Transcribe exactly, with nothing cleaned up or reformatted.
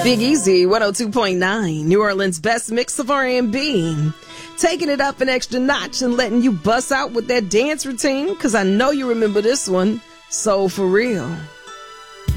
Big Easy, one oh two point nine, New Orleans' best mix of R and B. Taking it up an extra notch and letting you bust out with that dance routine, because I know you remember this one. So for real.